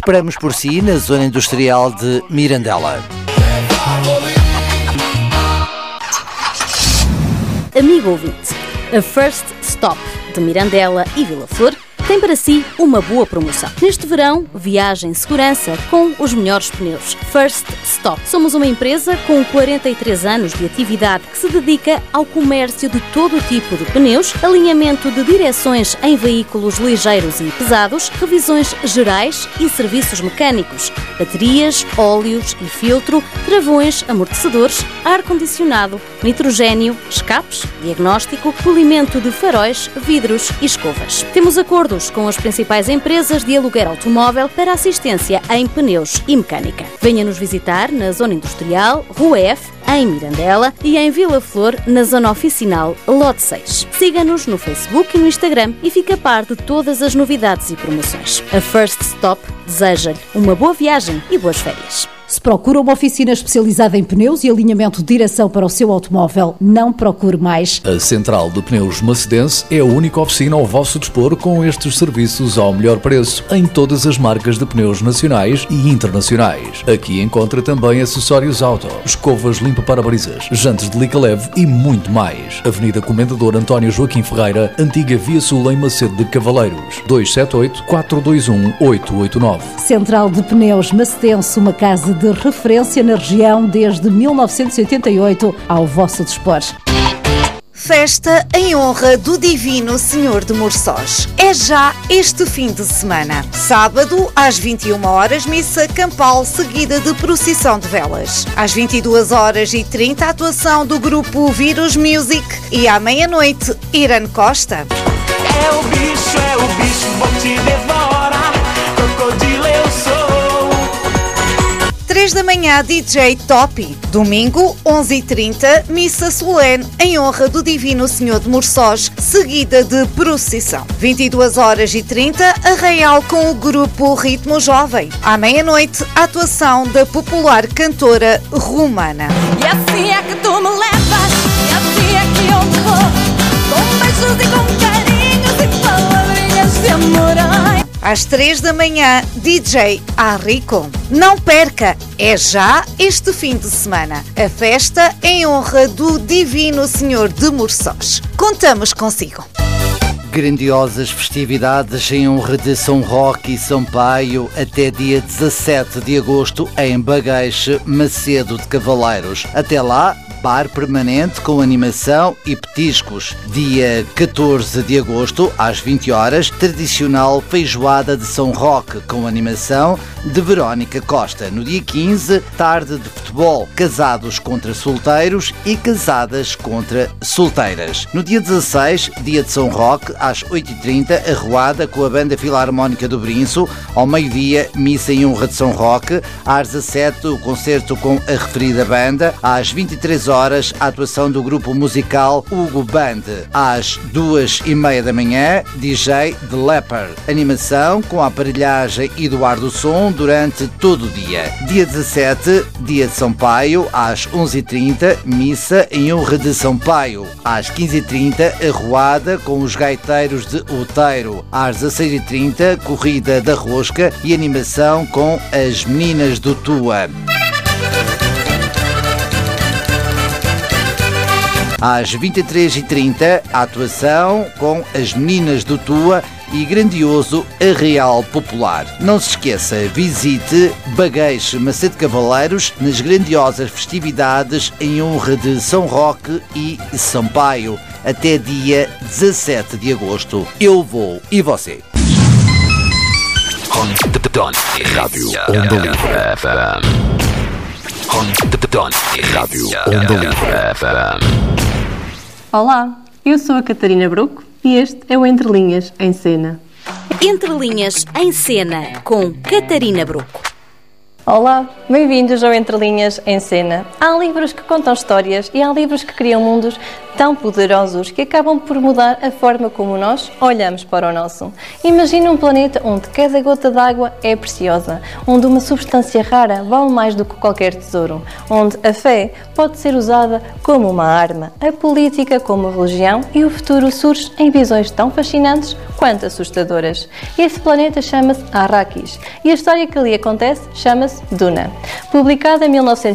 Esperamos por si na zona industrial de Mirandela. Amigo ouvinte, a First Stop de Mirandela e Vila Flor tem para si uma boa promoção. Neste verão, viagem em segurança com os melhores pneus. First Stop. Somos uma empresa com 43 anos de atividade que se dedica ao comércio de todo o tipo de pneus, alinhamento de direções em veículos ligeiros e pesados, revisões gerais e serviços mecânicos, baterias, óleos e filtro, travões, amortecedores, ar-condicionado, nitrogénio, escapes, diagnóstico, polimento de faróis, vidros e escovas. Temos acordos com as principais empresas de aluguer automóvel para assistência em pneus e mecânica. Venha nos visitar na Zona Industrial, Rua F, em Mirandela e em Vila Flor, na Zona Oficinal, Lote 6. Siga-nos no Facebook e no Instagram e fique a par de todas as novidades e promoções. A First Stop deseja-lhe uma boa viagem e boas férias. Se procura uma oficina especializada em pneus e alinhamento de direção para o seu automóvel, não procure mais. A Central de Pneus Macedense é a única oficina ao vosso dispor com estes serviços ao melhor preço em todas as marcas de pneus nacionais e internacionais. Aqui encontra também acessórios auto, escovas limpa-parabrisas, jantes de lica leve e muito mais. Avenida Comendador António Joaquim Ferreira, Antiga Via Sul em Macedo de Cavaleiros, 278-421-889. Central de Pneus Macedense, uma casa de referência na região desde 1988, ao vosso dispor. Festa em honra do Divino Senhor de Morçós. É já este fim de semana. Sábado, às 21 horas, missa campal seguida de procissão de velas. Às 22h30, atuação do grupo Virus Music e à meia-noite, Irã Costa. É o bicho, vou te devorar, crocodilo eu sou. 3 da manhã, DJ Topi. Domingo, 11h30, missa solene em honra do Divino Senhor de Morçós, seguida de procissão. 22h30, arraial com o grupo Ritmo Jovem. À meia-noite, atuação da popular cantora romana. E assim é que tu me levas, e assim é que eu vou, com beijos e com carinhos e palavrinhas de amor. Às 3 da manhã, DJ Arrico. Não perca, é já este fim de semana, a festa em honra do Divino Senhor de Morçós. Contamos consigo. Grandiosas festividades em honra de São Roque e São Paio até dia 17 de agosto em Bageixe, Macedo de Cavaleiros. Até lá, bar permanente com animação e petiscos. Dia 14 de agosto, às 20 horas, tradicional feijoada de São Roque com animação de Verónica Costa. No dia 15, tarde de futebol, casados contra solteiros e casadas contra solteiras. No dia 16, dia de São Roque, às 8h30, arruada com a Banda Filarmónica do Brinço. Ao meio-dia, missa em honra de São Roque. Às 17, o concerto com a referida banda. Às 23 horas, a atuação do grupo musical Hugo Band. Às 2h30 da manhã, DJ The Leper. Animação com a aparelhagem Eduardo Som durante todo o dia. Dia 17, dia de São Paio, às 11h30, missa em honra de São Paio. Às 15h30, arruada com os gaiteiros de Outeiro. Às 16h30, corrida da rosca e animação com as meninas do Tua. Às 23h30, a atuação com as meninas do Tua e grandioso arraial popular. Não se esqueça, visite Bageixe, Macedo de Cavaleiros nas grandiosas festividades em honra de São Roque e São Paio. Até dia 17 de agosto. Eu vou e você. Rádio Onda Livre FM. Rádio Onda Livre FM. Olá, eu sou a Catarina Bruco e este é o Entre Linhas em Cena. Entre Linhas em Cena com Catarina Bruco. Olá, bem-vindos ao Entre Linhas em Cena. Há livros que contam histórias e há livros que criam mundos tão poderosos que acabam por mudar a forma como nós olhamos para o nosso. Imagina um planeta onde cada gota d'água é preciosa, onde uma substância rara vale mais do que qualquer tesouro, onde a fé pode ser usada como uma arma, a política como religião e o futuro surge em visões tão fascinantes quanto assustadoras. Esse planeta chama-se Arrakis e a história que ali acontece chama-se Duna. Publicada em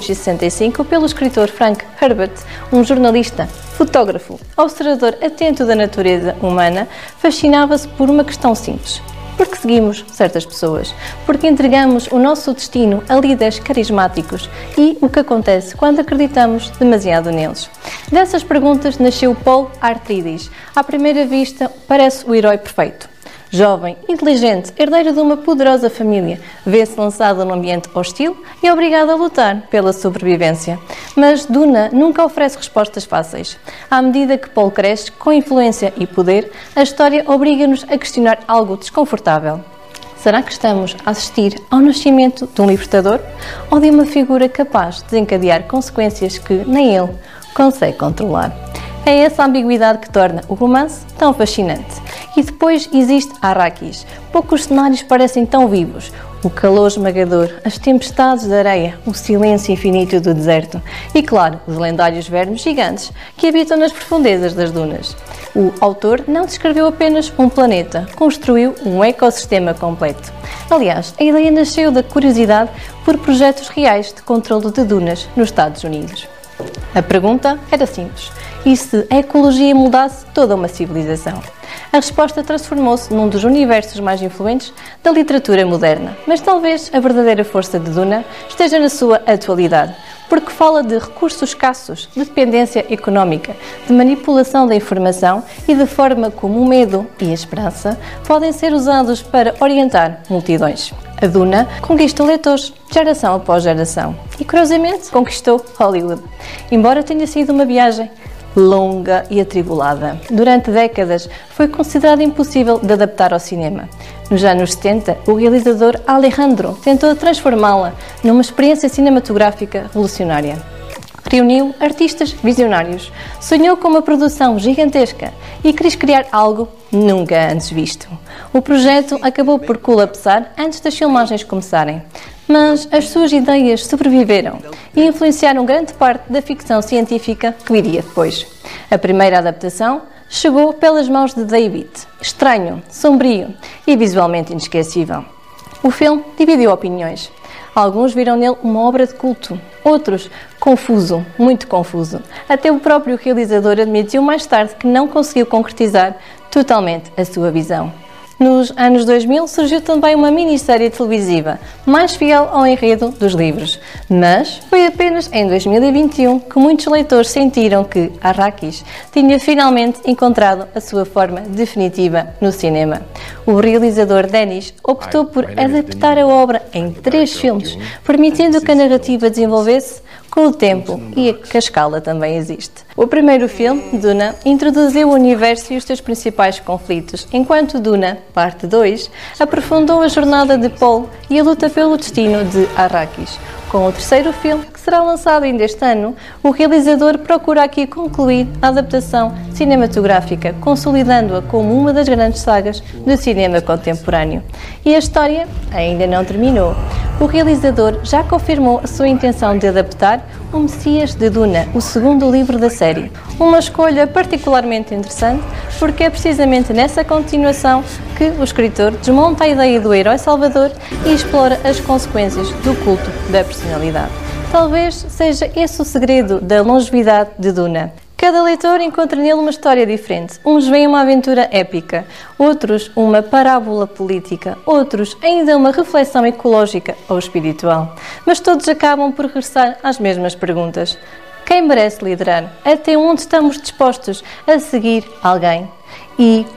1965 pelo escritor Frank Herbert, um jornalista, fotógrafo, observador atento da natureza humana, fascinava-se por uma questão simples. Porque seguimos certas pessoas? Porque entregamos o nosso destino a líderes carismáticos? E o que acontece quando acreditamos demasiado neles? Dessas perguntas nasceu Paul Atreides. À primeira vista, parece o herói perfeito. Jovem, inteligente, herdeiro de uma poderosa família, vê-se lançado num ambiente hostil e obrigado a lutar pela sobrevivência. Mas Duna nunca oferece respostas fáceis. À medida que Paul cresce, com influência e poder, a história obriga-nos a questionar algo desconfortável. Será que estamos a assistir ao nascimento de um libertador ou de uma figura capaz de desencadear consequências que nem ele consegue controlar? É essa ambiguidade que torna o romance tão fascinante. E depois existe Arrakis. Poucos cenários parecem tão vivos. O calor esmagador, as tempestades de areia, o silêncio infinito do deserto e, claro, os lendários vermes gigantes que habitam nas profundezas das dunas. O autor não descreveu apenas um planeta, construiu um ecossistema completo. Aliás, a ideia nasceu da curiosidade por projetos reais de controlo de dunas nos Estados Unidos. A pergunta era simples: e se a ecologia mudasse toda uma civilização? A resposta transformou-se num dos universos mais influentes da literatura moderna, mas talvez a verdadeira força de Duna esteja na sua atualidade, porque fala de recursos escassos, de dependência económica, de manipulação da informação e da forma como o medo e a esperança podem ser usados para orientar multidões. A Duna conquista leitores, geração após geração, e curiosamente conquistou Hollywood, embora tenha sido uma viagem longa e atribulada. Durante décadas foi considerado impossível de adaptar ao cinema. Nos anos 70, o realizador Alejandro tentou transformá-la numa experiência cinematográfica revolucionária. Reuniu artistas visionários, sonhou com uma produção gigantesca e quis criar algo nunca antes visto. O projeto acabou por colapsar antes das filmagens começarem, mas as suas ideias sobreviveram e influenciaram grande parte da ficção científica que viria depois. A primeira adaptação chegou pelas mãos de David, estranho, sombrio e visualmente inesquecível. O filme dividiu opiniões. Alguns viram nele uma obra de culto, outros confuso, muito confuso. Até o próprio realizador admitiu mais tarde que não conseguiu concretizar totalmente a sua visão. Nos anos 2000 surgiu também uma minissérie televisiva, mais fiel ao enredo dos livros. Mas foi apenas em 2021 que muitos leitores sentiram que Arrakis tinha finalmente encontrado a sua forma definitiva no cinema. O realizador Denis optou por adaptar a obra em 3 filmes, permitindo que a narrativa desenvolvesse com o tempo e que a escala também existe. O primeiro filme, Duna, introduziu o universo e os seus principais conflitos, enquanto Duna, parte 2, aprofundou a jornada de Paul e a luta pelo destino de Arrakis. Com o terceiro filme, que será lançado ainda este ano, o realizador procura aqui concluir a adaptação cinematográfica, consolidando-a como uma das grandes sagas do cinema contemporâneo. E a história ainda não terminou. O realizador já confirmou a sua intenção de adaptar O Messias de Duna, o segundo livro da série. Uma escolha particularmente interessante, porque é precisamente nessa continuação que o escritor desmonta a ideia do herói salvador e explora as consequências do culto da personalidade. Talvez seja esse o segredo da longevidade de Duna. Cada leitor encontra nele uma história diferente. Uns veem uma aventura épica, outros uma parábola política, outros ainda uma reflexão ecológica ou espiritual. Mas todos acabam por regressar às mesmas perguntas. Quem merece liderar? Até onde estamos dispostos a seguir alguém? E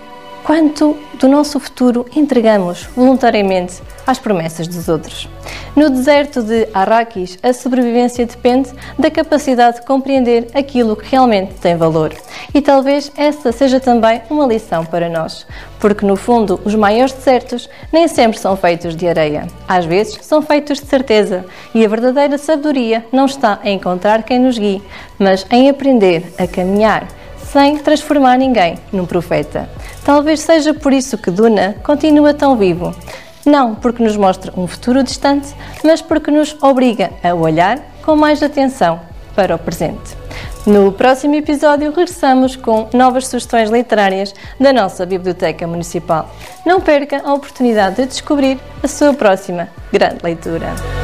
quanto do nosso futuro entregamos voluntariamente às promessas dos outros. No deserto de Arrakis, a sobrevivência depende da capacidade de compreender aquilo que realmente tem valor. E talvez essa seja também uma lição para nós, porque no fundo os maiores desertos nem sempre são feitos de areia. Às vezes são feitos de certeza, e a verdadeira sabedoria não está em encontrar quem nos guie, mas em aprender a caminhar sem transformar ninguém num profeta. Talvez seja por isso que Duna continua tão vivo. Não porque nos mostra um futuro distante, mas porque nos obriga a olhar com mais atenção para o presente. No próximo episódio regressamos com novas sugestões literárias da nossa Biblioteca Municipal. Não perca a oportunidade de descobrir a sua próxima grande leitura.